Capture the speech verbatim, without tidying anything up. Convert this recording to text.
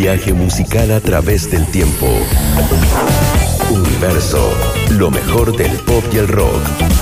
viaje musical a través del tiempo. Universo, lo mejor del pop y el rock.